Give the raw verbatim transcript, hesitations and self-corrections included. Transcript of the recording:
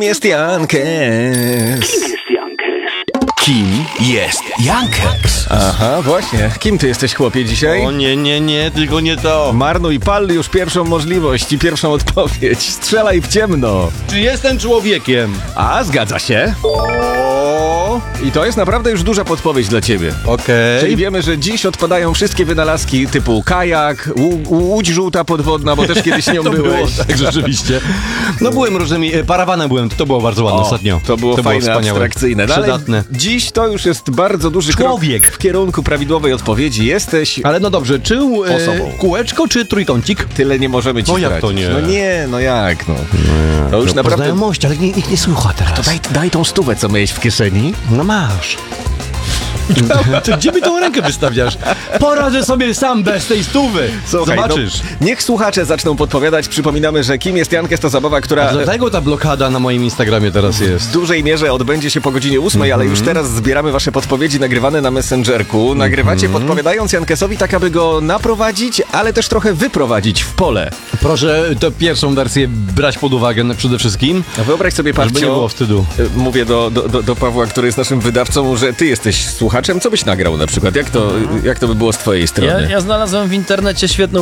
jest Jankes? Kim jest Jankes? Kim jest Jankes? Aha, właśnie. Kim ty jesteś, chłopie, dzisiaj? O nie, nie, nie, tylko nie to. Marnuj pal już pierwszą możliwość i pierwszą odpowiedź. Strzelaj w ciemno. Czy jestem człowiekiem? A, zgadza się. O, I to jest naprawdę już duża podpowiedź dla ciebie. okej. Czyli wiemy, że dziś odpadają wszystkie wynalazki typu kajak, łu- łódź żółta podwodna, bo też kiedyś nią To było, byłeś. tak, rzeczywiście. No byłem różnymi, e, parawanem byłem, to było bardzo ładne O, ostatnio. to było fajne, wspaniałe. abstrakcyjne. No, ale Przydatne. dziś to już jest bardzo duży Człowiek. krok w kierunku prawidłowej odpowiedzi. Jesteś... Ale no dobrze, czy e, Osobą. kółeczko, czy trójkącik? Tyle nie możemy ci No jak zdradzić. to nie? No nie, no jak no. To już No, naprawdę... znajomość, ale nikt, nikt nie słucha teraz. To daj, daj tą stówę, co miałeś w kieszeni. No masz. Ty gdzie mi tą rękę wystawiasz? Poradzę sobie sam bez tej stówy. Słuchaj, Zobaczysz. No, niech słuchacze zaczną podpowiadać. Przypominamy, że Kim jest Jankes to zabawa, która... Dlatego ta blokada na moim Instagramie teraz W jest. dużej mierze odbędzie się po godzinie ósmej, ale już teraz zbieramy wasze podpowiedzi nagrywane na Messengerku. Nagrywacie podpowiadając Jankesowi tak, aby go naprowadzić, ale też trochę wyprowadzić w pole. Proszę tę pierwszą wersję brać pod uwagę na- przede wszystkim, Wyobraź sobie, żeby nie Pawcio, było wstydu. mówię do, do, do, do Pawła, który jest naszym wydawcą, że ty jesteś słuchaczem. Co byś nagrał na przykład? Jak to, jak to by było z twojej strony? Ja, ja znalazłem w internecie świetną